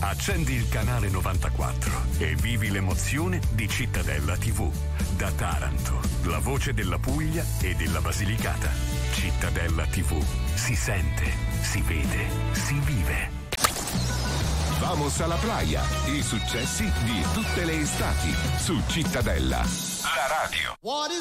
Accendi il canale 94 e vivi l'emozione di Cittadella TV. Da Taranto, la voce della Puglia e della Basilicata. Cittadella TV. Si sente, si vede, si vive. Vamos alla playa. I successi di tutte le estati su Cittadella. La radio.